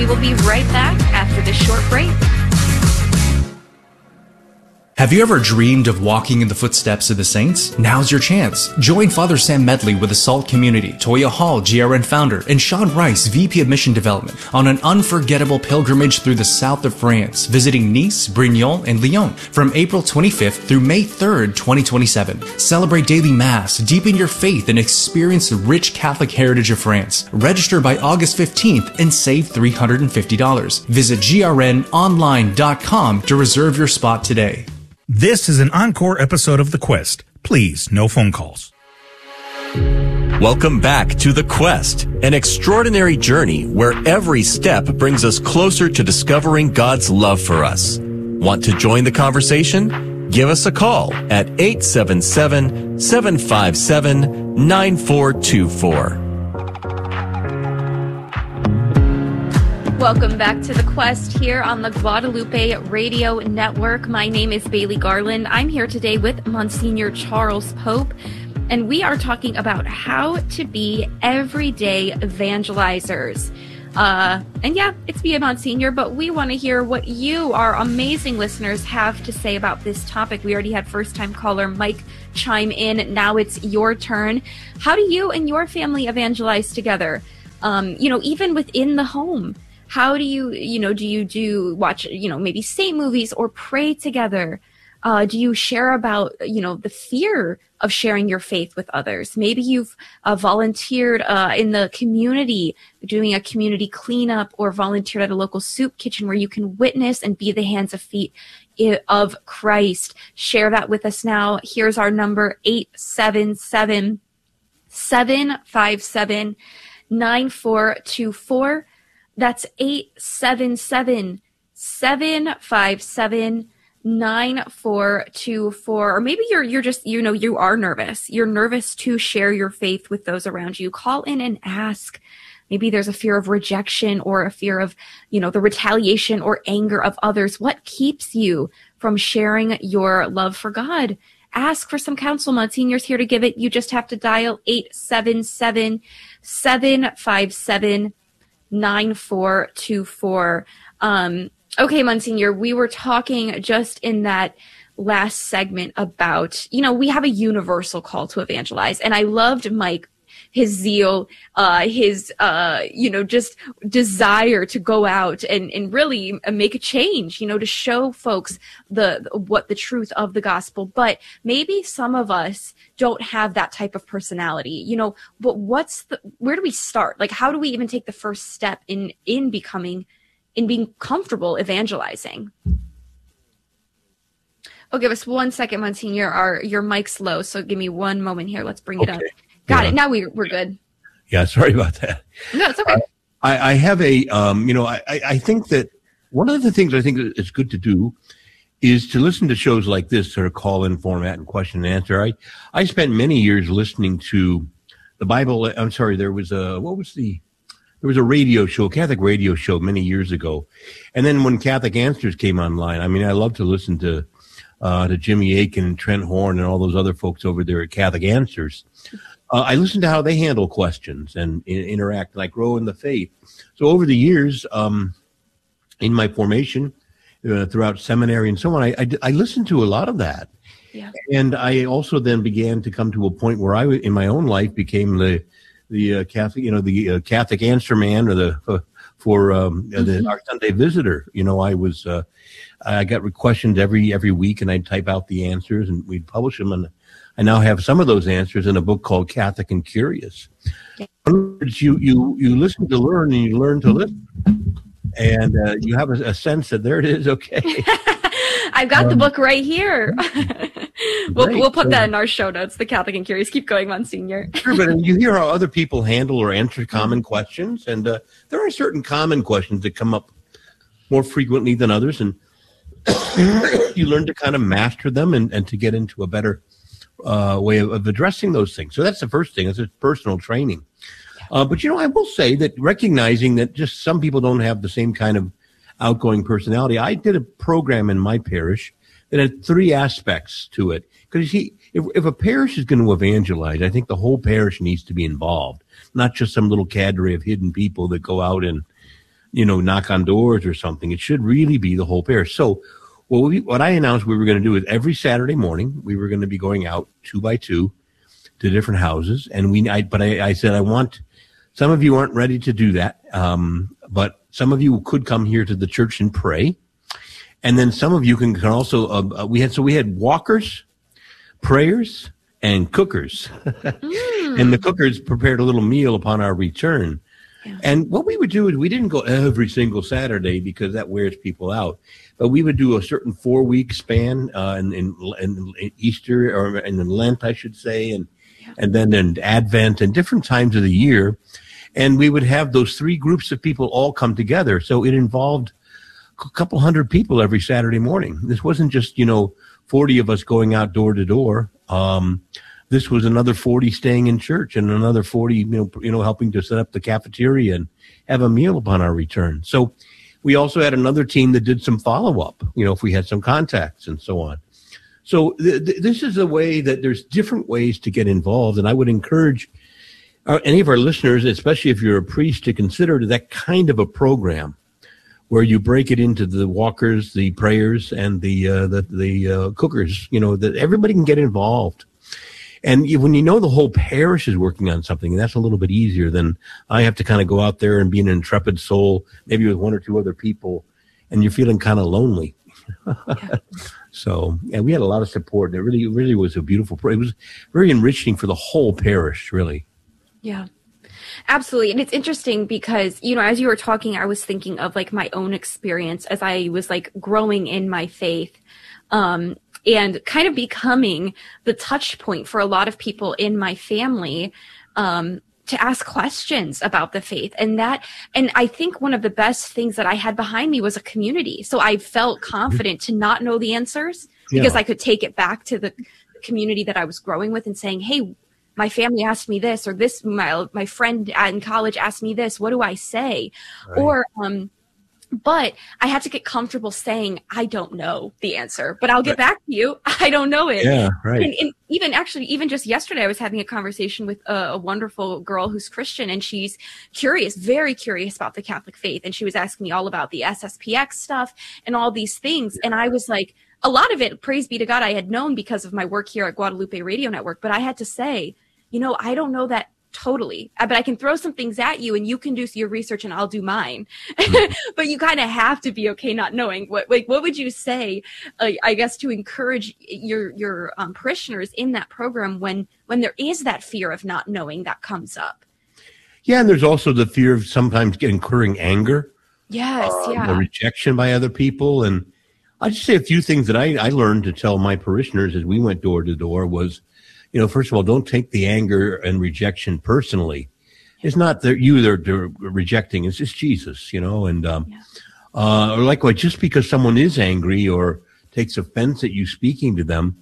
We will be right back after this short break. Have you ever dreamed of walking in the footsteps of the saints? Now's your chance. Join Father Sam Medley with the SALT community, Toya Hall, GRN founder, and Sean Rice, VP of Mission Development, on an unforgettable pilgrimage through the south of France, visiting Nice, Brignoles, and Lyon from April 25th through May 3rd, 2027. Celebrate daily Mass, deepen your faith, and experience the rich Catholic heritage of France. Register by August 15th and save $350. Visit grnonline.com to reserve your spot today. This is an encore episode of The Quest. Please, no phone calls. Welcome back to The Quest, an extraordinary journey where every step brings us closer to discovering God's love for us. Want to join the conversation? Give us a call at 877-757-9424. Welcome back to The Quest here on the Guadalupe Radio Network. My name is Bailey Garland. I'm here today with Monsignor Charles Pope, and we are talking about how to be everyday evangelizers. And yeah, it's me, Monsignor, but we want to hear what you, our amazing listeners, have to say about this topic. We already had first-time caller Mike chime in. Now it's your turn. How do you and your family evangelize together? Even within the home. How do you watch, maybe saint movies or pray together? Do you share about, the fear of sharing your faith with others? Maybe you've volunteered in the community, doing a community cleanup, or volunteered at a local soup kitchen where you can witness and be the hands and feet of Christ. Share that with us now. Here's our number, 877-757-9424. That's 877-757-9424. Or maybe you're just, you are nervous. You're nervous to share your faith with those around you. Call in and ask. Maybe there's a fear of rejection or a fear of, the retaliation or anger of others. What keeps you from sharing your love for God? Ask for some counsel. Monsignor's here to give it. You just have to dial 877-757-9424. Okay, Monsignor, we were talking just in that last segment about, we have a universal call to evangelize. And I loved Mike, his zeal, his just desire to go out and really make a change, to show folks what the truth of the gospel. But maybe some of us don't have that type of personality, but where do we start? Like, how do we even take the first step in being comfortable evangelizing? Oh, give us 1 second, Monsignor. Your mic's low, so give me one moment here. Let's bring it up. Got it. Now we're good. Yeah, sorry about that. No, it's okay. I have I think that one of the things I think it's good to do is to listen to shows like this, sort of call-in format and question and answer. I spent many years listening to the Bible. I'm sorry, there was a radio show, Catholic radio show many years ago. And then when Catholic Answers came online, I love to listen to Jimmy Akin and Trent Horn and all those other folks over there at Catholic Answers. I listen to how they handle questions and interact, and I grow in the faith. So over the years, in my formation, throughout seminary and so on, I listened to a lot of that. Yeah. And I also then began to come to a point where I, in my own life, became the Catholic, the Catholic answer man, or our Sunday visitor. I got questions every week, and I'd type out the answers, and we'd publish them. And I now have some of those answers in a book called Catholic and Curious. In other words, you listen to learn, and you learn to listen, and you have a sense that there it is. Okay, I've got the book right here. We'll put that in our show notes. The Catholic and Curious. Keep going, Monsignor. Sure, but you hear how other people handle or answer common questions, and there are certain common questions that come up more frequently than others, and you learn to kind of master them and to get into a better way of addressing those things. So that's the first thing. It's a personal training. But, I will say that recognizing that just some people don't have the same kind of outgoing personality. I did a program in my parish that had 3 aspects to it. Because, you see, if a parish is going to evangelize, I think the whole parish needs to be involved, not just some little cadre of hidden people that go out and knock on doors or something. It should really be the whole parish. So what I announced we were going to do is every Saturday morning, we were going to be going out 2 by 2 to different houses. And I said, I want, some of you aren't ready to do that. But some of you could come here to the church and pray. And then some of you can also, we had walkers, prayers, and cookers. And the cookers prepared a little meal upon our return. Yeah. And what we would do is we didn't go every single Saturday because that wears people out. But we would do a certain 4-week span in Easter or in Lent, I should say, and then in Advent and different times of the year. And we would have those 3 groups of people all come together. So it involved a couple hundred people every Saturday morning. This wasn't just, 40 of us going out door to door. This was another 40 staying in church and another 40, helping to set up the cafeteria and have a meal upon our return. So we also had another team that did some follow-up, if we had some contacts and so on. So this is a way that there's different ways to get involved. And I would encourage any of our listeners, especially if you're a priest, to consider that kind of a program where you break it into the walkers, the prayers, and the cookers, that everybody can get involved. And when the whole parish is working on something, that's a little bit easier than I have to kind of go out there and be an intrepid soul, maybe with 1 or 2 other people, and you're feeling kind of lonely. Yeah. So, we had a lot of support. It really, really was a beautiful program. It was very enriching for the whole parish, really. Yeah. Absolutely. And it's interesting because, as you were talking, I was thinking of like my own experience as I was like growing in my faith, and kind of becoming the touch point for a lot of people in my family, to ask questions about the faith. And I think one of the best things that I had behind me was a community. So I felt confident to not know the answers because I could take it back to the community that I was growing with and saying, hey, my family asked me this, or this, my friend in college asked me this. What do I say? Right. Or, but I had to get comfortable saying, I don't know the answer, but I'll get back to you. I don't know it. Yeah, right. And even just yesterday, I was having a conversation with a wonderful girl who's Christian, and she's curious, very curious about the Catholic faith. And she was asking me all about the SSPX stuff and all these things. And I was like, a lot of it, praise be to God, I had known because of my work here at Guadalupe Radio Network, but I had to say, I don't know that totally, but I can throw some things at you and you can do your research and I'll do mine. But you kind of have to be okay not knowing. What would you say, I guess, to encourage your parishioners in that program when there is that fear of not knowing that comes up? Yeah, and there's also the fear of sometimes incurring anger. Yes, the rejection by other people. And I'll just say a few things that I learned to tell my parishioners as we went door to door was, first of all, don't take the anger and rejection personally. It's not that they're rejecting. It's just Jesus, and or likewise, just because someone is angry or takes offense at you speaking to them,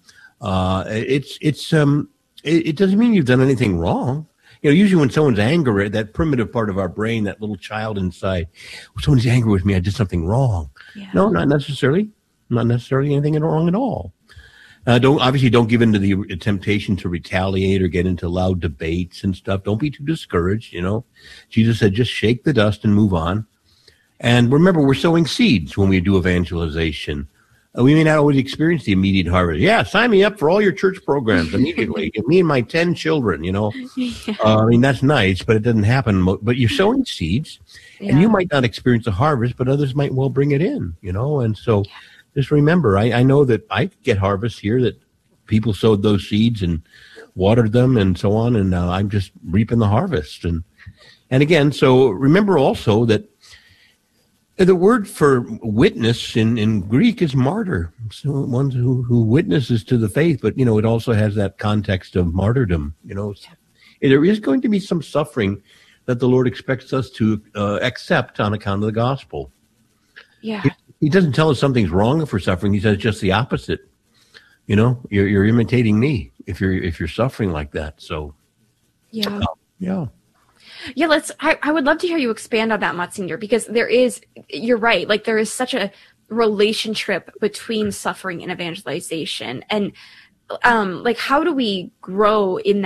it doesn't mean you've done anything wrong. Usually when someone's angry, that primitive part of our brain, that little child inside, someone's angry with me, I did something wrong. Yeah. No, not necessarily anything wrong at all. Don't give in to the temptation to retaliate or get into loud debates and stuff. Don't be too discouraged. Jesus said, just shake the dust and move on. And remember, we're sowing seeds when we do evangelization. We may not always experience the immediate harvest. Yeah, sign me up for all your church programs immediately. Me and my 10 children, that's nice, but it doesn't happen. But you're sowing seeds, and you might not experience a harvest, but others might well bring it in, and so just remember, I know that I get harvests here that people sowed those seeds and watered them and so on, and I'm just reaping the harvest. And again, so remember also that the word for witness in Greek is martyr, so one who witnesses to the faith, but, it also has that context of martyrdom, There is going to be some suffering that the Lord expects us to accept on account of the gospel. Yeah. He doesn't tell us something's wrong if we're suffering. He says just the opposite. You're imitating me if you're suffering like that. So, yeah. Yeah. I would love to hear you expand on that, Monsignor, because you're right. Like there is such a relationship between suffering and evangelization. And, how do we grow in that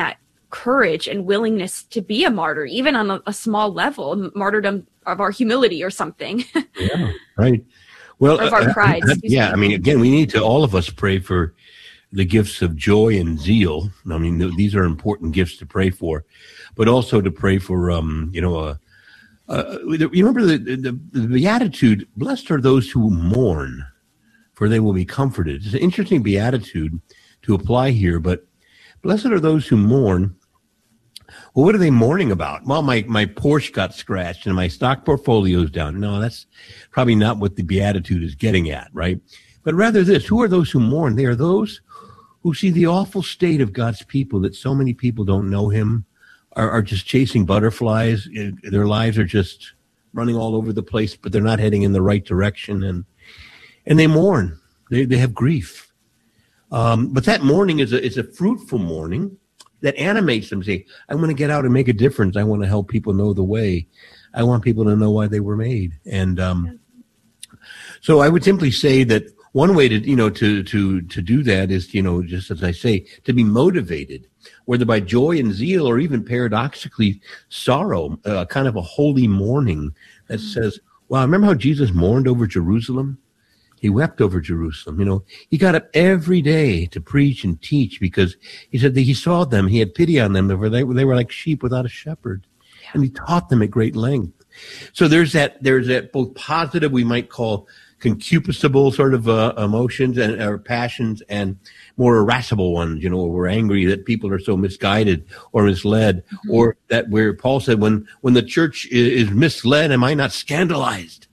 courage and willingness to be a martyr, even on a small level, martyrdom of our humility or something. Yeah, right. Well, or of our pride. I mean, again, we need to, all of us, pray for the gifts of joy and zeal. I mean, these are important gifts to pray for, but also to pray for, you remember the beatitude, blessed are those who mourn, for they will be comforted. It's an interesting beatitude to apply here, but blessed are those who mourn. Well, what are they mourning about? Well, my Porsche got scratched and my stock portfolio's down. No, that's probably not what the beatitude is getting at, right? But rather this, who are those who mourn? They are those who see the awful state of God's people, that so many people don't know him, are just chasing butterflies. Their lives are just running all over the place, but they're not heading in the right direction. And they mourn. They have grief. But that mourning is a fruitful mourning that animates them. Say, I want to get out and make a difference. I want to help people know the way. I want people to know why they were made. And so I would simply say that one way to do that is, just as I say, to be motivated, whether by joy and zeal or even paradoxically sorrow, kind of a holy mourning that says, wow, remember how Jesus mourned over Jerusalem? He wept over Jerusalem. He got up every day to preach and teach because he said that he saw them. He had pity on them. They were like sheep without a shepherd. And he taught them at great length. So there's that both positive, we might call concupiscible sort of emotions or passions, and more irascible ones, where we're angry that people are so misguided or misled, or that where Paul said, when the church is misled, am I not scandalized?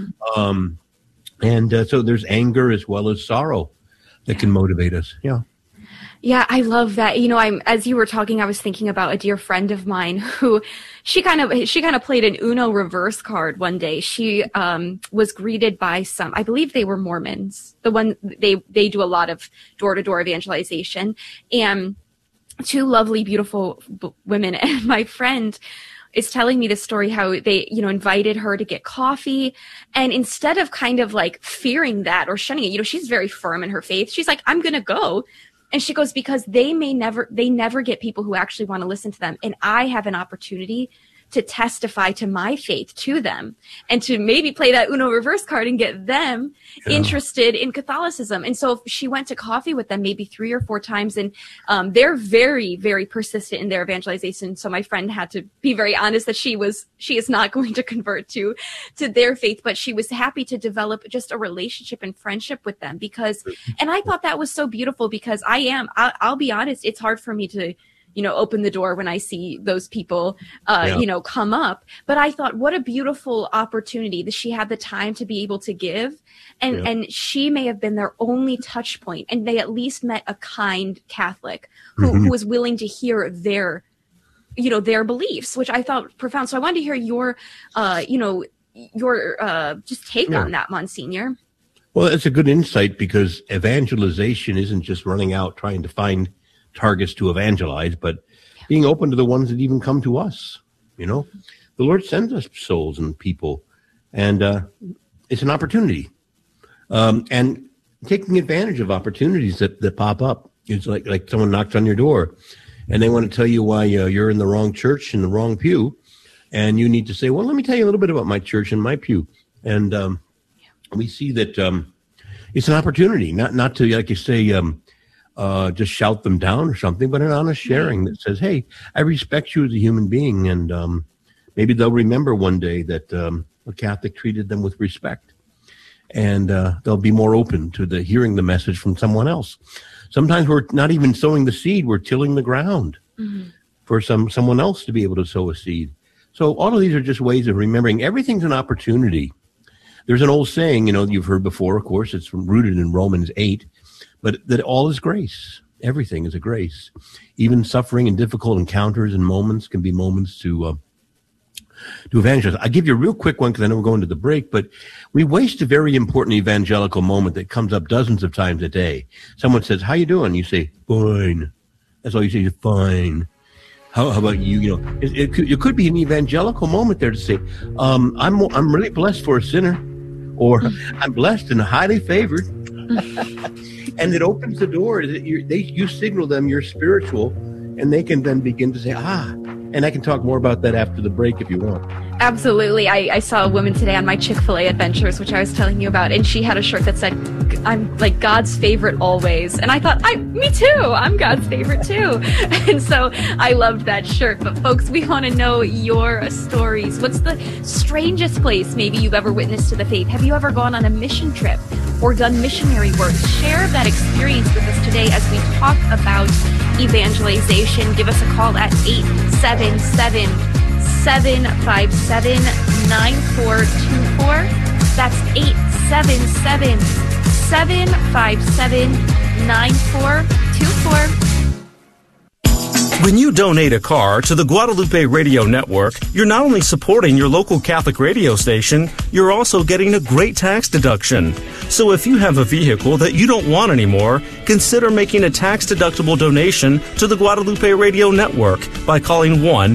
So there's anger as well as sorrow that can motivate us. Yeah. Yeah, I love that. As you were talking, I was thinking about a dear friend of mine who she kind of played an Uno reverse card one day. She was greeted by some, I believe they were Mormons. They do a lot of door-to-door evangelization, and two lovely, beautiful women. And my friend is telling me the story how they, invited her to get coffee. And instead of kind of like fearing that or shunning it, she's very firm in her faith. She's like, I'm going to go. And she goes, because they never get people who actually want to listen to them. And I have an opportunity to testify to my faith to them and to maybe play that Uno reverse card and get them interested in Catholicism. And so she went to coffee with them maybe 3 or 4 times, and they're very, very persistent in their evangelization. So my friend had to be very honest that she is not going to convert to their faith, but she was happy to develop just a relationship and friendship with them and I thought that was so beautiful because I'll be honest, it's hard for me to open the door when I see those people, come up. But I thought, what a beautiful opportunity that she had the time to be able to give. And she may have been their only touch point. And they at least met a kind Catholic who was willing to hear their beliefs, which I thought profound. So I wanted to hear your just take on that, Monsignor. Well, it's a good insight because evangelization isn't just running out trying to find targets to evangelize, but being open to the ones that even come to us. The Lord sends us souls and people, and it's an opportunity. And taking advantage of opportunities that pop up. It's like someone knocks on your door and they want to tell you why you're in the wrong church, in the wrong pew. And you need to say, well, let me tell you a little bit about my church and my pew. And we see that it's an opportunity, not to, like you say, just shout them down or something, but an honest sharing that says, hey, I respect you as a human being. And maybe they'll remember one day that a Catholic treated them with respect. And they'll be more open to hearing the message from someone else. Sometimes we're not even sowing the seed, we're tilling the ground for someone else to be able to sow a seed. So all of these are just ways of remembering everything's an opportunity. There's an old saying, you've heard before, of course, it's rooted in Romans 8, but that all is grace. Everything is a grace. Even suffering and difficult encounters and moments can be moments to evangelize. I'll give you a real quick one because I know we're going to the break, but we waste a very important evangelical moment that comes up dozens of times a day. Someone says, how you doing? You say, fine. That's all you say, fine. How about you? It could be an evangelical moment there to say, I'm really blessed for a sinner, or I'm blessed and highly favored. And it opens the door. You signal them you're spiritual and they can then begin to say, and I can talk more about that after the break if you want. Absolutely. I saw a woman today on my Chick-fil-A adventures, which I was telling you about, and she had a shirt that said, I'm like God's favorite always. And I thought, me too. I'm God's favorite too. And so I loved that shirt. But folks, we want to know your stories. What's the strangest place maybe you've ever witnessed to the faith? Have you ever gone on a mission trip or done missionary work? Share that experience with us today as we talk about evangelization. Give us a call at 877-757-9424. That's 877-757-9424. When you donate a car to the Guadalupe Radio Network, you're not only supporting your local Catholic radio station, you're also getting a great tax deduction. So if you have a vehicle that you don't want anymore, consider making a tax-deductible donation to the Guadalupe Radio Network by calling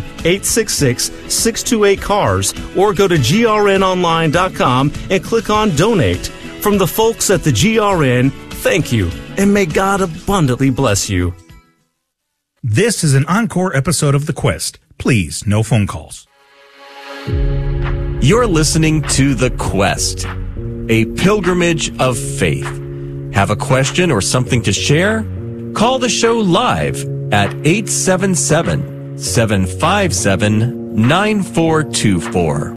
1-866-628-CARS or go to grnonline.com and click on Donate. From the folks at the GRN, thank you, and may God abundantly bless you. This is an encore episode of The Quest. Please, no phone calls. You're listening to The Quest, a pilgrimage of faith. Have a question or something to share? Call the show live at 877-757-9424.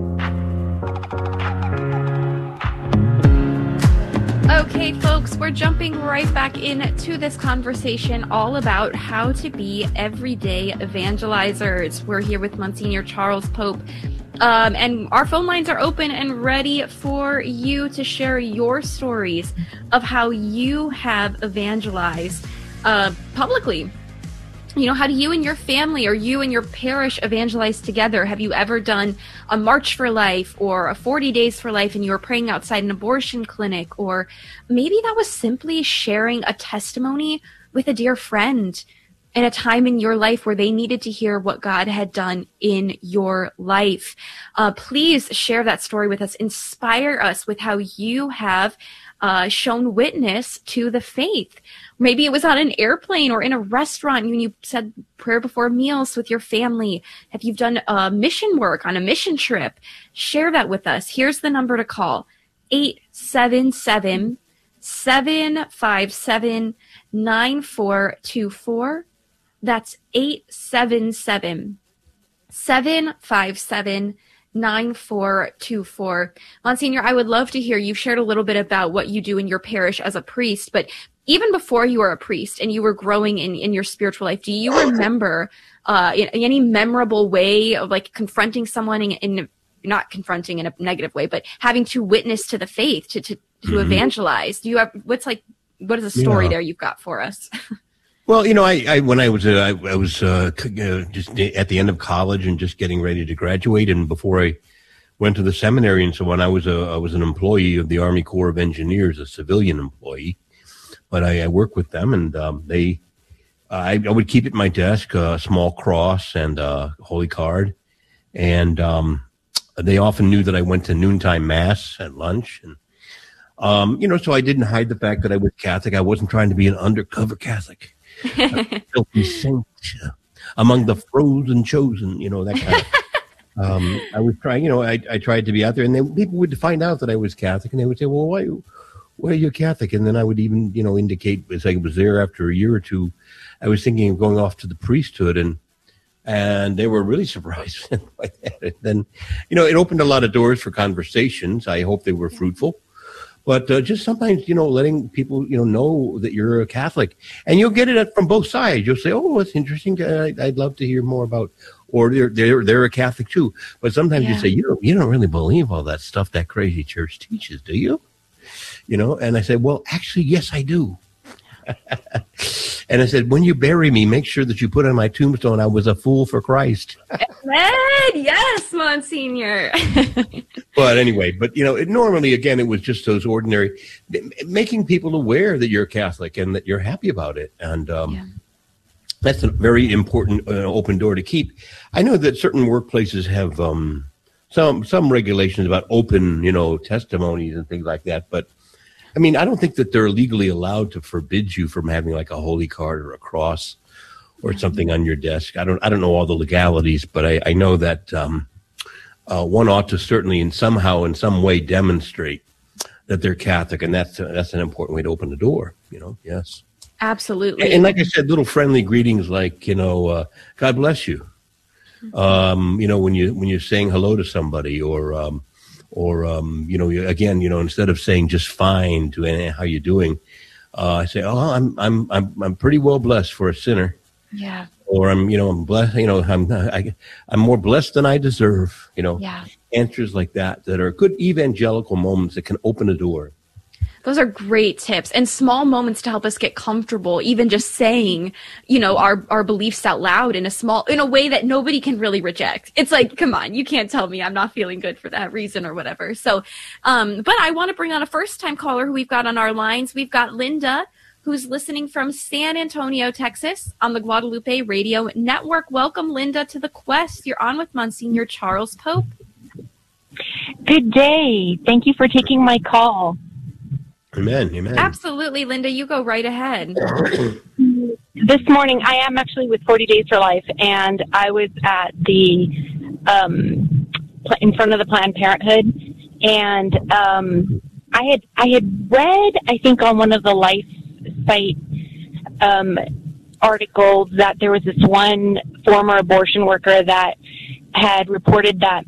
Okay, folks, we're jumping right back into this conversation all about how to be everyday evangelizers. We're here with Monsignor Charles Pope, and our phone lines are open and ready for you to share your stories of how you have evangelized publicly. You know, how do you and your family or you and your parish evangelize together? Have you ever done a March for Life or a 40 Days for Life and you were praying outside an abortion clinic? Or maybe that was simply sharing a testimony with a dear friend in a time in your life where they needed to hear what God had done in your life. Please share that story with us. Inspire us with how you have shown witness to the faith. Maybe it was on an airplane or in a restaurant when you said prayer before meals with your family. If you've done mission work on a mission trip, share that with us. Here's the number to call, 877-757-9424. That's 877-757-9424. Monsignor, I would love to hear, you've shared a little bit about what you do in your parish as a priest, but even before you were a priest and you were growing in your spiritual life, do you remember in any memorable way of like confronting someone in not confronting in a negative way, but having to witness to the faith, to evangelize? Do you have, what is a story there you've got for us? Well, you know, I when I was just at the end of college and just getting ready to graduate, and before I went to the seminary and so on, I was an employee of the Army Corps of Engineers, a civilian employee, but I worked with them, and I would keep at my desk a small cross and a holy card, and they often knew that I went to noontime mass at lunch, and you know, so I didn't hide the fact that I was Catholic. I wasn't trying to be an undercover Catholic. Filthy saint among the frozen chosen, you know, that kind of. I was trying, you know, I tried to be out there, and then people would find out that I was Catholic, and they would say, "Well, why are you Catholic?" And then I would even, you know, indicate as I was there after a year or two, I was thinking of going off to the priesthood, and they were really surprised by that. Then, you know, it opened a lot of doors for conversations. I hope they were fruitful. But just sometimes, you know, letting people, you know that you're a Catholic, and you'll get it from both sides. You'll say, "Oh, that's interesting. I'd love to hear more about," or they're a Catholic too. But sometimes you say, "You don't really believe all that stuff that crazy church teaches, do you?" You know, and I said, "Well, actually, yes, I do." And I said, "When you bury me, make sure that you put on my tombstone, I was a fool for Christ." Yes, Monsignor. But anyway, you know, normally, again, it was just those ordinary, making people aware that you're Catholic and that you're happy about it. And that's a very important open door to keep. I know that certain workplaces have some regulations about open, you know, testimonies and things like that. But I mean, I don't think that they're legally allowed to forbid you from having like a holy card or a cross or something on your desk. I don't know all the legalities, but I know that one ought to certainly in some way demonstrate that they're Catholic, and that's an important way to open the door. Yes, absolutely. And like I said, little friendly greetings like God bless you. When you're saying hello to somebody, or instead of saying just fine to how you doing, I say, I'm pretty well blessed for a sinner. Yeah. Or I'm blessed. I'm more blessed than I deserve. Yeah. Answers like that are good evangelical moments that can open a door. Those are great tips and small moments to help us get comfortable, even just saying, our beliefs out loud in a way that nobody can really reject. It's like, come on, you can't tell me I'm not feeling good for that reason or whatever. So, but I want to bring on a first-time caller who we've got on our lines. We've got Linda, who's listening from San Antonio, Texas, on the Guadalupe Radio Network. Welcome, Linda, to the Quest. You're on with Monsignor Charles Pope. Good day. Thank you for taking my call. Amen. Amen. Absolutely, Linda. You go right ahead. This morning, I am actually with 40 Days for Life, and I was at the in front of the Planned Parenthood, and I had read, I think, on one of the Life site articles that there was this one former abortion worker that had reported that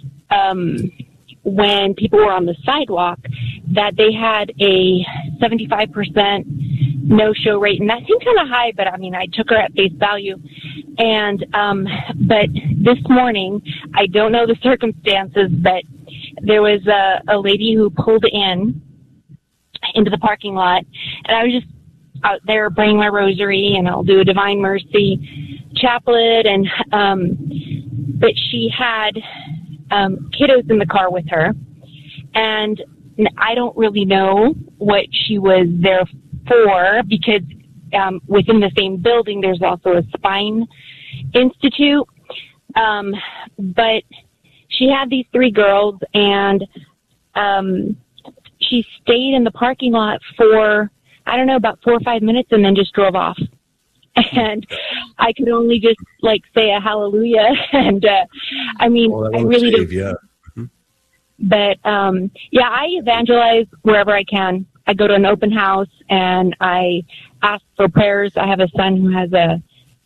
when people were on the sidewalk, that they had a 75% no-show rate. And that seemed kind of high, but I mean, I took her at face value. And, but this morning, I don't know the circumstances, but there was a lady who pulled into the parking lot, and I was just out there praying my rosary, and I'll do a Divine Mercy chaplet, and, but she had, kiddos in the car with her, and I don't really know what she was there for, because within the same building there's also a spine institute, but she had these 3 girls, and she stayed in the parking lot for, I don't know, about 4 or 5 minutes, and then just drove off. And I could only just say a hallelujah. And, I mean, I really do. Yeah. Mm-hmm. But, I evangelize wherever I can. I go to an open house and I ask for prayers. I have a son who has a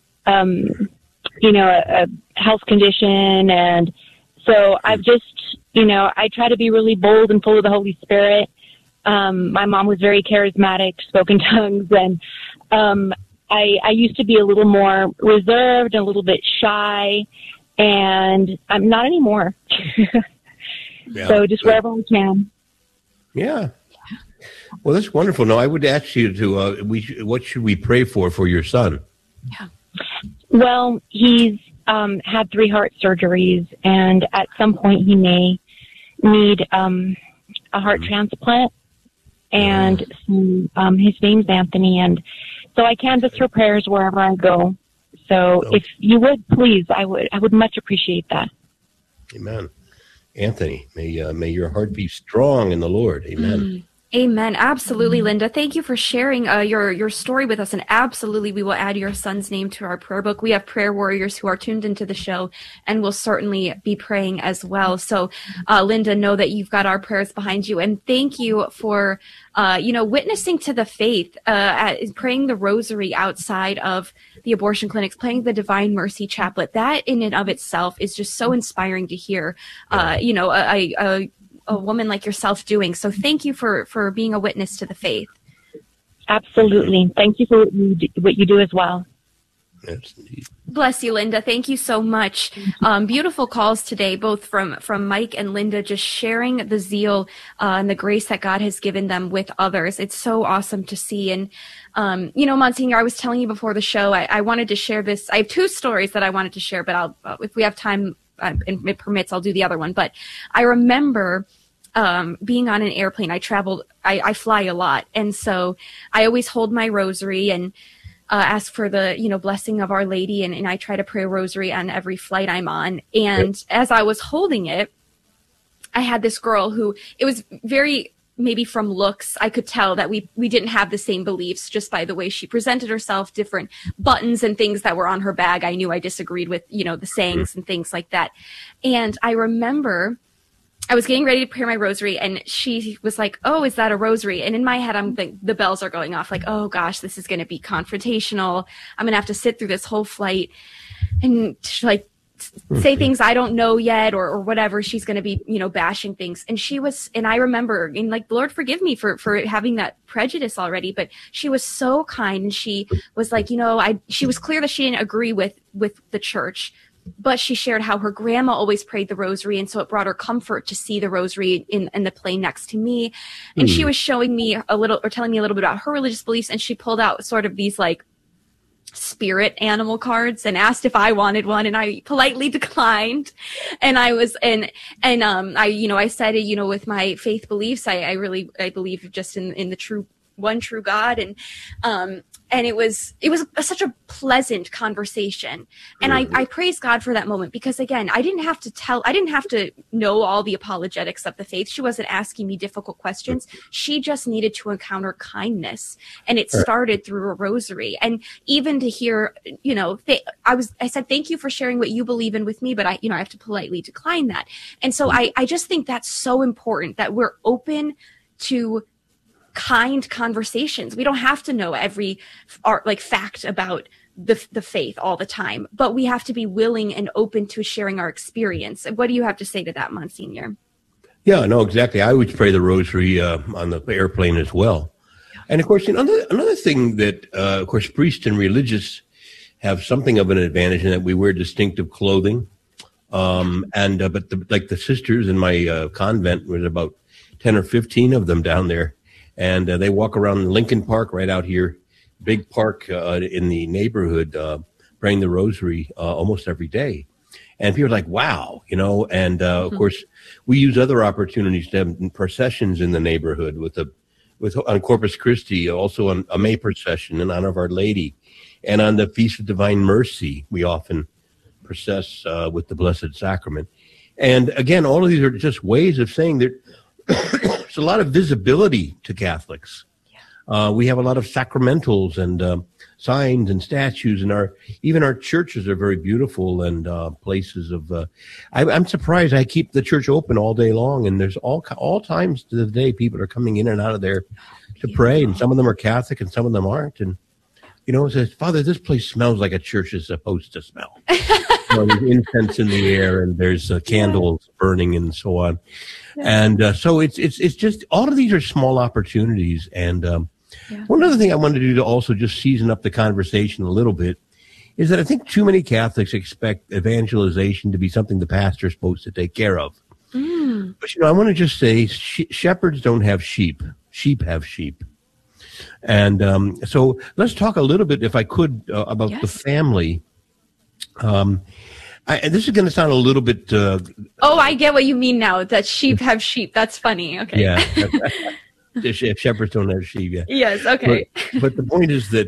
health condition. And so I've just, I try to be really bold and full of the Holy Spirit. My mom was very charismatic, spoke in tongues, and, I used to be a little more reserved, a little bit shy, and I'm not anymore. Yeah, so just wherever I can. Yeah. Well, that's wonderful. Now, I would ask you to, what should we pray for your son? Yeah. Well, he's had 3 heart surgeries, and at some point he may need a heart transplant. And his name's Anthony, and so I canvass for prayers wherever I go. So if you would, please, I would much appreciate that. Amen. Anthony, may your heart be strong in the Lord. Amen. Amen. Absolutely, Linda. Thank you for sharing your story with us. And absolutely, we will add your son's name to our prayer book. We have prayer warriors who are tuned into the show and will certainly be praying as well. So, Linda, know that you've got our prayers behind you. And thank you for, witnessing to the faith, praying the rosary outside of the abortion clinics, playing the Divine Mercy Chaplet. That in and of itself is just so inspiring to hear, a woman like yourself doing. So thank you for being a witness to the faith. Absolutely. Thank you for what you do as well. Yes, indeed. Bless you, Linda. Thank you so much. Beautiful calls today, both from Mike and Linda, just sharing the zeal and the grace that God has given them with others. It's so awesome to see. And, Monsignor, I was telling you before the show, I wanted to share this. I have 2 stories that I wanted to share, but if we have time and it permits, I'll do the other one. But I remember being on an airplane. I fly a lot. And so I always hold my rosary and ask for the, blessing of Our Lady. And I try to pray a rosary on every flight I'm on. And as I was holding it, I had this girl who, it was very maybe from looks, I could tell that we didn't have the same beliefs just by the way she presented herself, different buttons and things that were on her bag. I knew I disagreed with, the sayings and things like that. And I remember I was getting ready to pray my rosary, and she was like, "Oh, is that a rosary?" And in my head, I'm like, the bells are going off like, "Oh gosh, this is going to be confrontational. I'm going to have to sit through this whole flight and like say things I don't know yet or whatever." She's going to be, bashing things. And I remember, and like, Lord forgive me for having that prejudice already, but she was so kind. And she was like, she was clear that she didn't agree with the church, but she shared how her grandma always prayed the rosary. And so it brought her comfort to see the rosary in the plane next to me. And she was showing me telling me a little bit about her religious beliefs. And she pulled out sort of these like spirit animal cards and asked if I wanted one, and I politely declined. And I was, I said, with my faith beliefs, I believe just in the one true God. And it was such a pleasant conversation. And I praise God for that moment, because again, I didn't have to know all the apologetics of the faith. She wasn't asking me difficult questions. She just needed to encounter kindness. And it started through a rosary. And even to hear, I said, "Thank you for sharing what you believe in with me," but I have to politely decline that. And so I just think that's so important, that we're open to kind conversations. We don't have to know every fact about the faith all the time, but we have to be willing and open to sharing our experience. What do you have to say to that, Monsignor? Yeah, no, exactly. I would pray the rosary on the airplane as well. And of course, another thing that, of course, priests and religious have something of an advantage in that we wear distinctive clothing. But the sisters in my convent, there's about 10 or 15 of them down there. And they walk around Lincoln Park right out here, big park in the neighborhood, praying the rosary almost every day. And people are like, wow, and of course, we use other opportunities to have processions in the neighborhood on Corpus Christi, also on a May procession in honor of Our Lady. And on the Feast of Divine Mercy, we often process with the Blessed Sacrament. And again, all of these are just ways of saying that there's a lot of visibility to Catholics. We have a lot of sacramentals and signs and statues, and even our churches are very beautiful and places of. I'm surprised. I keep the church open all day long, and there's all times to the day people are coming in and out of there to pray, and some of them are Catholic and some of them aren't. And it says, "Father, this place smells like a church is supposed to smell." There's incense in the air, and there's candles burning, and so on. And so it's just all of these are small opportunities. And one other thing I wanted to do to also just season up the conversation a little bit is that I think too many Catholics expect evangelization to be something the pastor is supposed to take care of. But I want to just say shepherds don't have sheep; sheep have sheep. And so let's talk a little bit, if I could, about the family. This is going to sound a little bit. I get what you mean now. That sheep have sheep. That's funny. Okay. Yeah. If shepherds don't have sheep. Yeah. Yes. Okay. But the point is that.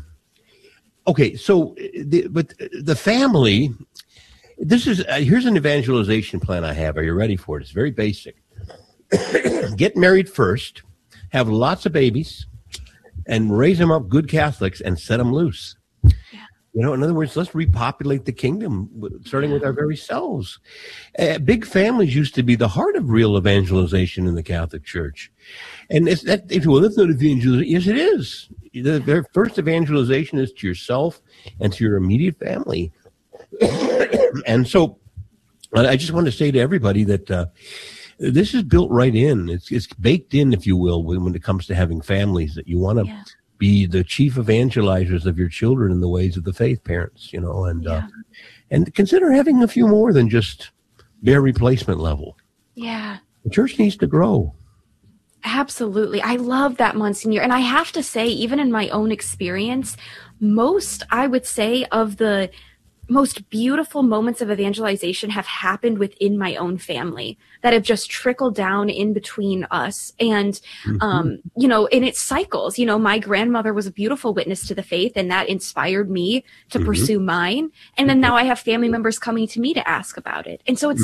So the family. This is here's an evangelization plan I have. Are you ready for it? It's very basic. Get married first, have lots of babies, and raise them up good Catholics and set them loose. In other words, let's repopulate the kingdom, starting with our very selves. Big families used to be the heart of real evangelization in the Catholic Church. And that's not evangelization. Yes, it is. Their first evangelization is to yourself and to your immediate family. And so I just want to say to everybody that this is built right in. It's baked in, if you will, when it comes to having families, that you want to be the chief evangelizers of your children in the ways of the faith, parents, and consider having a few more than just bare replacement level. Yeah. The church needs to grow. Absolutely. I love that, Monsignor. And I have to say, even in my own experience, I would say, of the most beautiful moments of evangelization have happened within my own family, that have just trickled down in between us. And, and it cycles. My grandmother was a beautiful witness to the faith, and that inspired me to pursue mine. And then now I have family members coming to me to ask about it. And so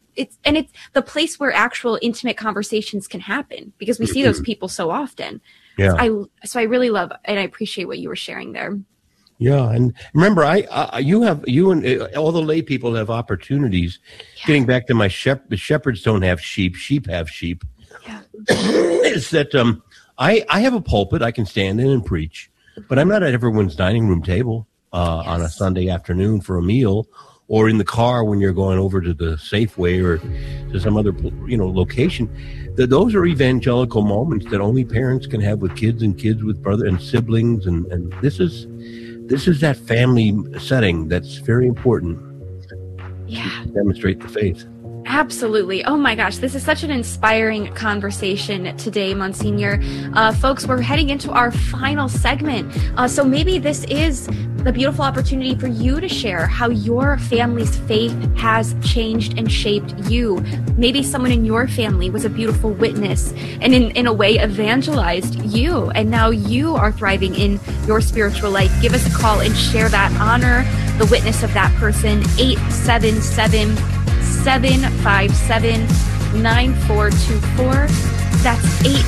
it's the place where actual intimate conversations can happen, because we see those people so often. Yeah. So I really love and I appreciate what you were sharing there. Yeah, and remember, you and all the lay people have opportunities. Yeah. Getting back to my shepherds don't have sheep; sheep have sheep. Yeah. It's that I have a pulpit I can stand in and preach, but I'm not at everyone's dining room table on a Sunday afternoon for a meal, or in the car when you're going over to the Safeway or to some other location. Those are evangelical moments that only parents can have with kids, and kids with brother and siblings, and this is that family setting that's very important. Yeah. To demonstrate the faith. Absolutely. Oh my gosh, this is such an inspiring conversation today, Monsignor. Folks, we're heading into our final segment. So maybe this is the beautiful opportunity for you to share how your family's faith has changed and shaped you. Maybe someone in your family was a beautiful witness and in a way evangelized you, and now you are thriving in your spiritual life. Give us a call and share that, honor the witness of that person. 877-757-9424. That's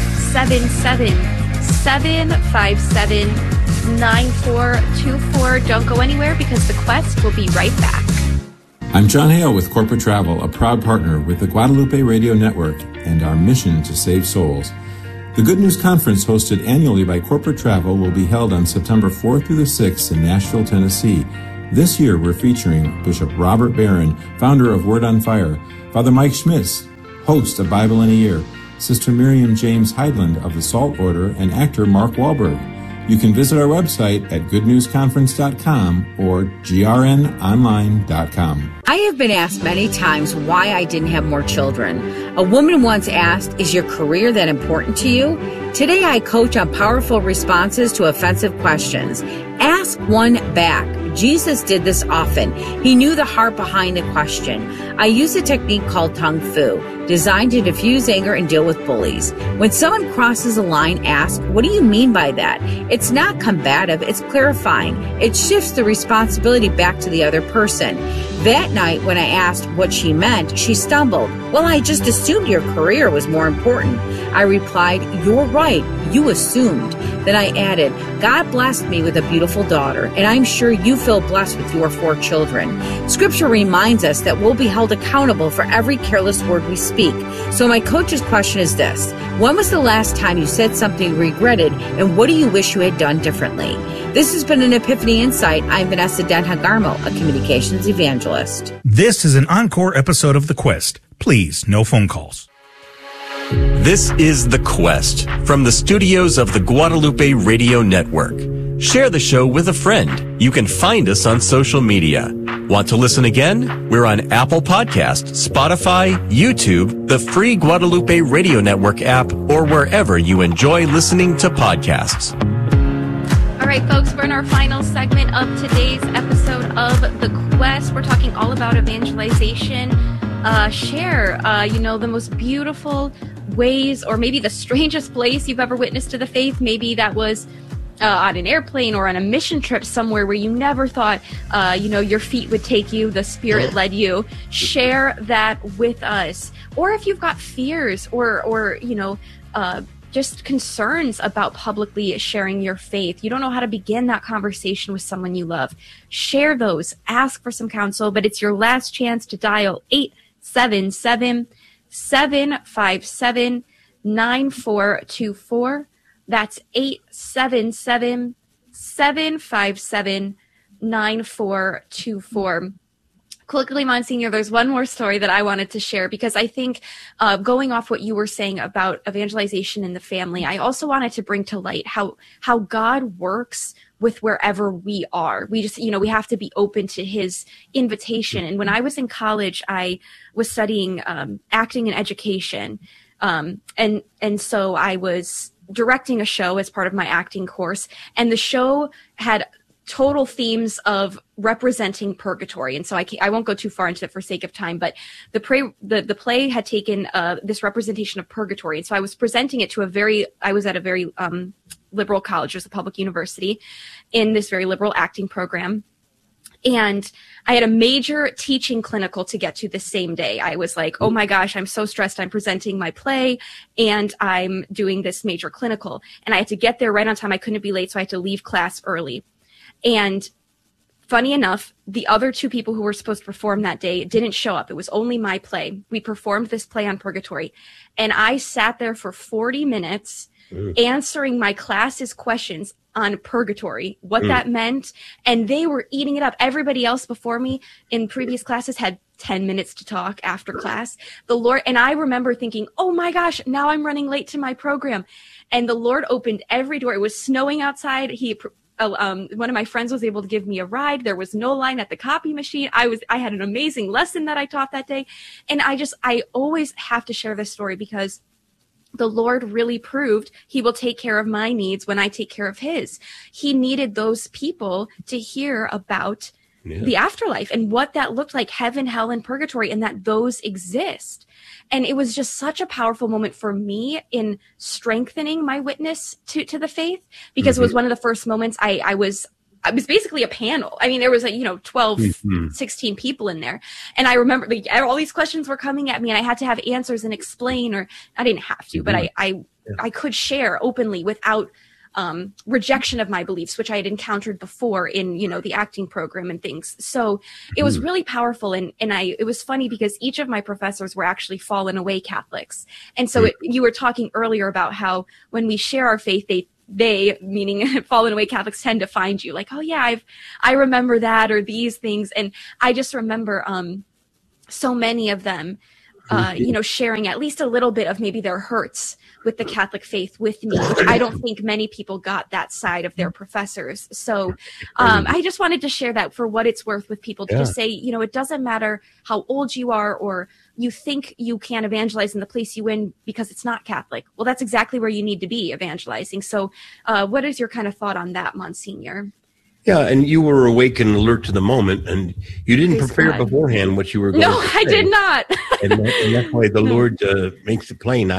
877-757-9424. Don't go anywhere, because The Quest will be right back. I'm John Hale with Corporate Travel, a proud partner with the Guadalupe Radio Network and our mission to save souls. The Good News Conference, hosted annually by Corporate Travel, will be held on September 4th through the 6th in Nashville, Tennessee. This year, we're featuring Bishop Robert Barron, founder of Word on Fire, Father Mike Schmitz, host of Bible in a Year, Sister Miriam James Heidland of the Salt Order, and actor Mark Wahlberg. You can visit our website at goodnewsconference.com or grnonline.com. I have been asked many times why I didn't have more children. A woman once asked, "Is your career that important to you?" Today I coach on powerful responses to offensive questions. Ask one back. Jesus did this often. He knew the heart behind the question. I use a technique called Tung Fu, designed to diffuse anger and deal with bullies. When someone crosses a line, ask, "What do you mean by that?" It's not combative, it's clarifying. It shifts the responsibility back to the other person. That night, when I asked what she meant, she stumbled. "Well, I just assumed your career was more important." I replied, "You're right, you assumed." Then I added, "God blessed me with a beautiful daughter, and I'm sure you feel blessed with your 4 children." Scripture reminds us that we'll be held accountable for every careless word we speak. So my coach's question is this: when was the last time you said something you regretted, and what do you wish you had done differently? This has been an Epiphany Insight. I'm Vanessa Denhagarmo, a communications evangelist. This is an encore episode of The Quest. Please, no phone calls. This is The Quest from the studios of the Guadalupe Radio Network. Share the show with a friend. You can find us on social media. Want to listen again? We're on Apple Podcasts, Spotify, YouTube, the free Guadalupe Radio Network app, or wherever you enjoy listening to podcasts. All right, folks, we're in our final segment of today's episode of The Quest. We're talking all about evangelization. Share, the most beautiful ways, or maybe the strangest place you've ever witnessed to the faith. Maybe that was on an airplane or on a mission trip somewhere where you never thought, your feet would take you, the Spirit led you. Share that with us. Or if you've got fears or just concerns about publicly sharing your faith, you don't know how to begin that conversation with someone you love, share those. Ask for some counsel, but it's your last chance to dial 877-757-9424. That's 877-757-9424. Quickly, Monsignor, there's one more story that I wanted to share, because I think going off what you were saying about evangelization in the family, I also wanted to bring to light how God works with wherever we are. We just, we have to be open to his invitation. And when I was in college, I was studying acting and education. And so I was directing a show as part of my acting course, and the show had total themes of representing purgatory. And so I won't go too far into it for sake of time, but the play had taken this representation of purgatory. And so I was presenting it to I was at a very liberal college. It was a public university in this very liberal acting program. And I had a major teaching clinical to get to the same day. I was like, oh my gosh, I'm so stressed. I'm presenting my play and I'm doing this major clinical. And I had to get there right on time. I couldn't be late, so I had to leave class early. And funny enough, the other two people who were supposed to perform that day didn't show up. It was only my play. We performed this play on purgatory. And I sat there for 40 minutes answering my class's questions on purgatory, what that meant. And they were eating it up. Everybody else before me in previous classes had 10 minutes to talk after class. The Lord, and I remember thinking, oh my gosh, now I'm running late to my program. And the Lord opened every door. It was snowing outside. One of my friends was able to give me a ride. There was no line at the copy machine. I had an amazing lesson that I taught that day. And I always have to share this story because the Lord really proved he will take care of my needs when I take care of his. He needed those people to hear about the afterlife and what that looked like, heaven, hell, and purgatory, and that those exist. And it was just such a powerful moment for me in strengthening my witness to the faith, because it was one of the first moments I was basically a panel. I mean, there was 12, 16 people in there. And I remember all these questions were coming at me and I had to have answers and explain, or I didn't have to, but I could share openly without rejection of my beliefs, which I had encountered before in, the acting program and things. So it was really powerful. And it was funny because each of my professors were actually fallen away Catholics. And so you were talking earlier about how when we share our faith, they meaning fallen away Catholics, tend to find you like, oh yeah, I remember that, or these things. And I just remember, so many of them, sharing at least a little bit of maybe their hurts with the Catholic faith with me, which I don't think many people got that side of their professors. So I just wanted to share that for what it's worth with people to just say, it doesn't matter how old you are or you think you can evangelize in the place you in because it's not Catholic. Well, that's exactly where you need to be evangelizing. So what is your kind of thought on that, Monsignor? Yeah, and you were awake and alert to the moment, and you didn't prepare beforehand what you were going to say. No, I did not. and that's why the Lord makes it plain.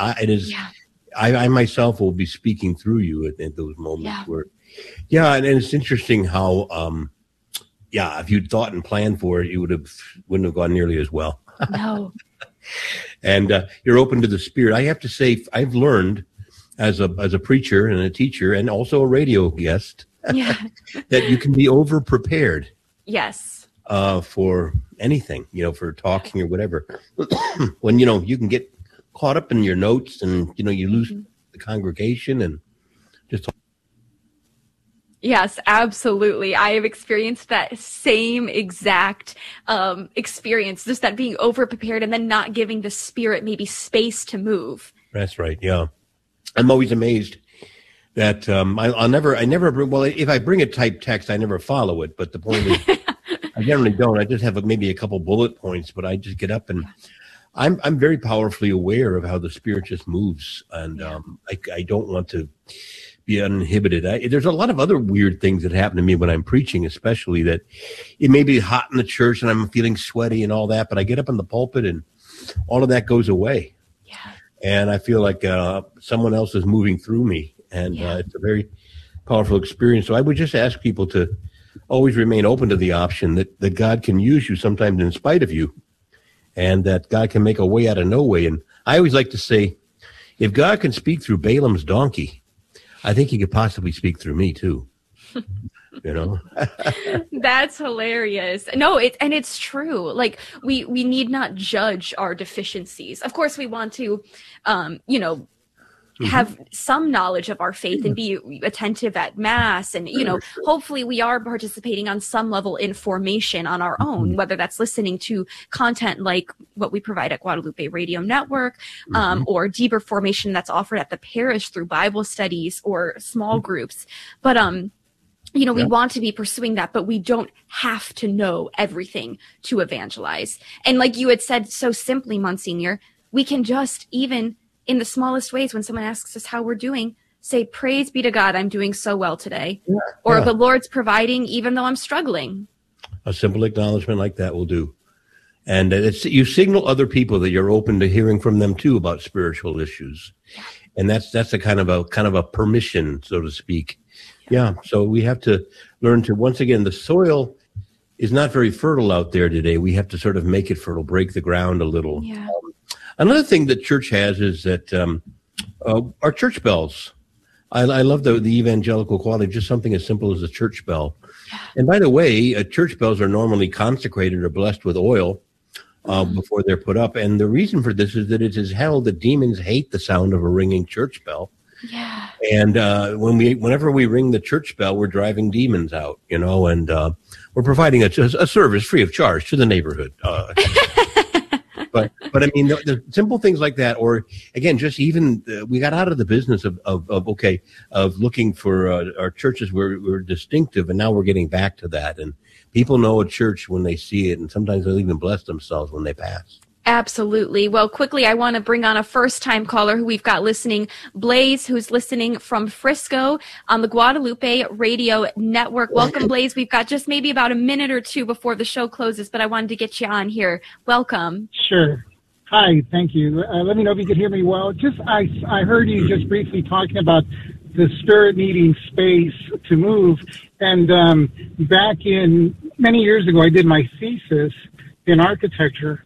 I myself will be speaking through you at those moments where, and it's interesting how, if you'd thought and planned for it, you wouldn't have gone nearly as well. No. And you're open to the Spirit. I have to say, I've learned as a preacher and a teacher and also a radio guest, that you can be over prepared. Yes. For anything, for talking or whatever. When, you can get caught up in your notes and, you lose the congregation and just. Yes, absolutely. I have experienced that same exact experience, just that being over prepared and then not giving the Spirit maybe space to move. That's right. Yeah. I'm always amazed that if I bring a typed text, I never follow it. But the point is, I generally don't. I just have maybe a couple bullet points, but I just get up and I'm very powerfully aware of how the Spirit just moves. And I don't want to be uninhibited. There's a lot of other weird things that happen to me when I'm preaching, especially that it may be hot in the church and I'm feeling sweaty and all that, but I get up in the pulpit and all of that goes away. Yeah. And I feel like someone else is moving through me. And it's a very powerful experience. So I would just ask people to always remain open to the option that God can use you sometimes in spite of you, and that God can make a way out of no way. And I always like to say, if God can speak through Balaam's donkey, I think he could possibly speak through me too. That's hilarious. No, it's true. Like we need not judge our deficiencies. Of course, we want to, have some knowledge of our faith and be attentive at Mass. And, hopefully we are participating on some level in formation on our own, whether that's listening to content like what we provide at Guadalupe Radio Network, or deeper formation that's offered at the parish through Bible studies or small groups. But, we want to be pursuing that, but we don't have to know everything to evangelize. And like you had said so simply, Monsignor, we can just even in the smallest ways, when someone asks us how we're doing, say, praise be to God, I'm doing so well today. Or the Lord's providing even though I'm struggling. A simple acknowledgement like that will do. And you signal other people that you're open to hearing from them too about spiritual issues. And that's a kind of a permission, so to speak. Yeah. So we have to learn to, once again, the soil is not very fertile out there today. We have to sort of make it fertile, break the ground a little. Yeah. Another thing that church has is that our church bells. I love the evangelical quality, just something as simple as a church bell. Yeah. And by the way, church bells are normally consecrated or blessed with oil before they're put up. And the reason for this is that it is held that demons hate the sound of a ringing church bell. Yeah. And whenever we ring the church bell, we're driving demons out, and we're providing a service free of charge to the neighborhood. But I mean, the simple things like that, or again, just even we got out of the business of looking for our churches were distinctive, and now we're getting back to that. And people know a church when they see it, and sometimes they'll even bless themselves when they pass. Absolutely. Well, quickly, I want to bring on a first-time caller who we've got listening, Blaze, who's listening from Frisco on the Guadalupe Radio Network. Welcome, Blaze. We've got just maybe about a minute or two before the show closes, but I wanted to get you on here. Welcome. Sure. Hi, thank you. Let me know if you can hear me well. I heard you just briefly talking about the Spirit needing space to move, and back in many years ago, I did my thesis in architecture.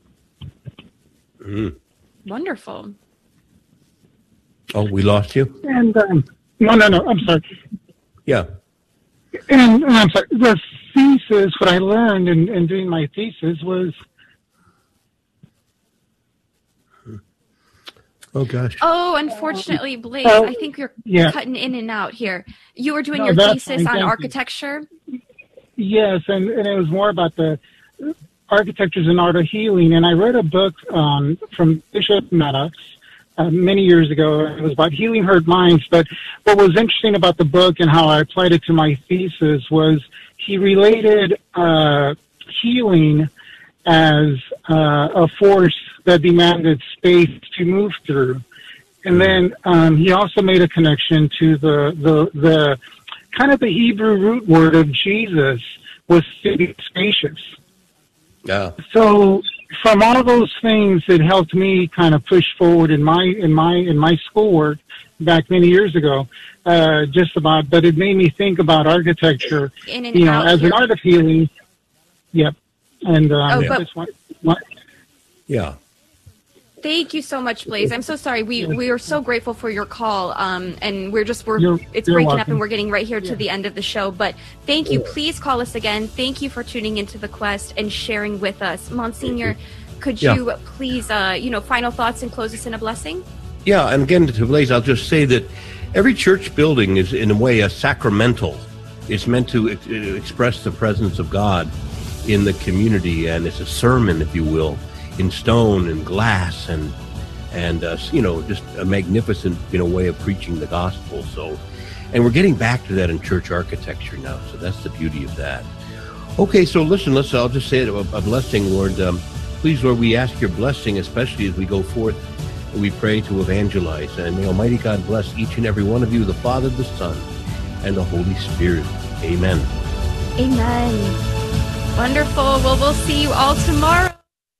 Wonderful. Oh, we lost you? And no, I'm sorry. Yeah. And I'm sorry. The thesis, what I learned in doing my thesis was. Oh gosh. Oh, unfortunately, Blaze, I think you're cutting in and out here. You were doing your thesis on architecture? Yes, and it was more about the Architecture is an Art of Healing, and I read a book from Bishop Maddox many years ago. It was about healing hurt minds, but what was interesting about the book and how I applied it to my thesis was he related healing as a force that demanded space to move through. And then he also made a connection to the kind of the Hebrew root word of Jesus was to be spacious. Yeah. So from all those things, it helped me kind of push forward in my schoolwork back many years ago. But it made me think about architecture, as an art of healing. Yep. And yeah. Thank you so much, Blaze. I'm so sorry. We are so grateful for your call, and it's breaking up, and we're getting right here to the end of the show. But thank you. Please call us again. Thank you for tuning into the Quest and sharing with us, Monsignor. Could you please, final thoughts and close us in a blessing? Yeah, and again to Blaze, I'll just say that every church building is in a way a sacramental. It's meant to express the presence of God in the community, and it's a sermon, if you will, in stone and glass and just a magnificent way of preaching the gospel. So, and we're getting back to that in church architecture now. So that's the beauty of that. Okay, so listen. I'll just say it, a blessing, Lord. Please, Lord, we ask your blessing, especially as we go forth and we pray to evangelize. And may Almighty God bless each and every one of you, the Father, the Son, and the Holy Spirit. Amen. Amen. Wonderful. Well, we'll see you all tomorrow.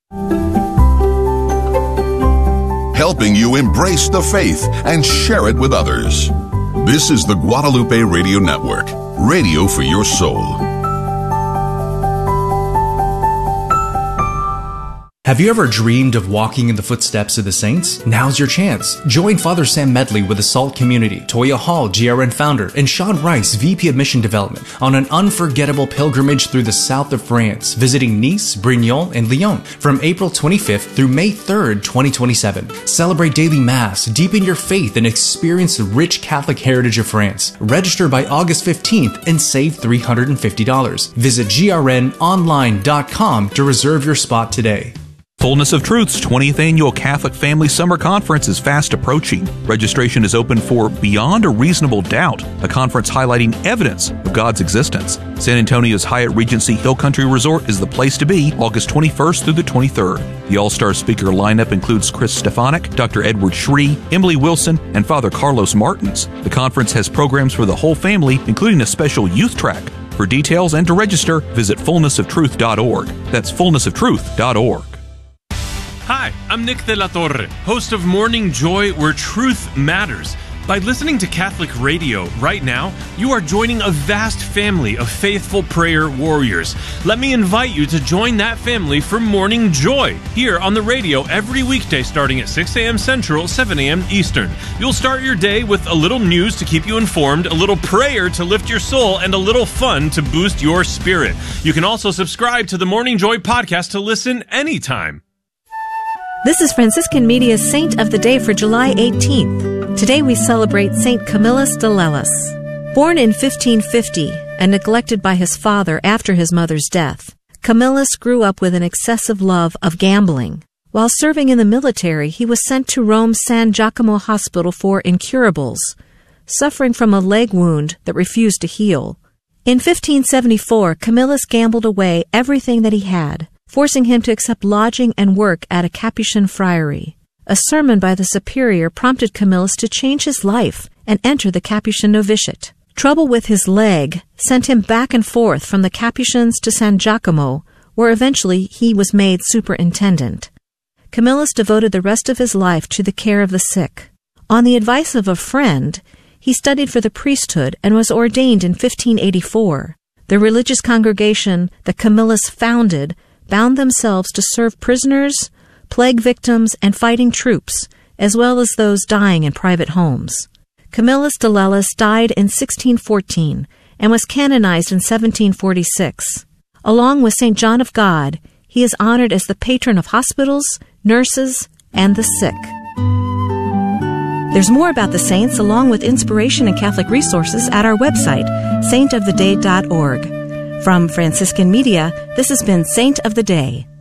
Helping you embrace the faith and share it with others. This is the Guadalupe Radio Network, radio for your soul. Have you ever dreamed of walking in the footsteps of the saints? Now's your chance. Join Father Sam Medley with the SALT community, Toya Hall, GRN founder, and Sean Rice, VP of Mission Development, on an unforgettable pilgrimage through the south of France, visiting Nice, Brignoles, and Lyon from April 25th through May 3rd, 2027. Celebrate daily Mass, deepen your faith, and experience the rich Catholic heritage of France. Register by August 15th and save $350. Visit grnonline.com to reserve your spot today. Fullness of Truth's 20th Annual Catholic Family Summer Conference is fast approaching. Registration is open for Beyond a Reasonable Doubt, a conference highlighting evidence of God's existence. San Antonio's Hyatt Regency Hill Country Resort is the place to be August 21st through the 23rd. The all-star speaker lineup includes Chris Stefanik, Dr. Edward Shree, Emily Wilson, and Father Carlos Martins. The conference has programs for the whole family, including a special youth track. For details and to register, visit fullnessoftruth.org. That's fullnessoftruth.org. Hi, I'm Nick De La Torre, host of Morning Joy, where truth matters. By listening to Catholic radio right now, you are joining a vast family of faithful prayer warriors. Let me invite you to join that family for Morning Joy here on the radio every weekday starting at 6 a.m. Central, 7 a.m. Eastern. You'll start your day with a little news to keep you informed, a little prayer to lift your soul, and a little fun to boost your spirit. You can also subscribe to the Morning Joy podcast to listen anytime. This is Franciscan Media's Saint of the Day for July 18th. Today we celebrate Saint Camillus de Lellis. Born in 1550 and neglected by his father after his mother's death, Camillus grew up with an excessive love of gambling. While serving in the military, he was sent to Rome's San Giacomo Hospital for incurables, suffering from a leg wound that refused to heal. In 1574, Camillus gambled away everything that he had, forcing him to accept lodging and work at a Capuchin friary. A sermon by the superior prompted Camillus to change his life and enter the Capuchin novitiate. Trouble with his leg sent him back and forth from the Capuchins to San Giacomo, where eventually he was made superintendent. Camillus devoted the rest of his life to the care of the sick. On the advice of a friend, he studied for the priesthood and was ordained in 1584. The religious congregation that Camillus founded bound themselves to serve prisoners, plague victims, and fighting troops, as well as those dying in private homes. Camillus de Lellis died in 1614 and was canonized in 1746. Along with St. John of God, he is honored as the patron of hospitals, nurses, and the sick. There's more about the saints along with inspiration and Catholic resources at our website, saintoftheday.org. From Franciscan Media, this has been Saint of the Day.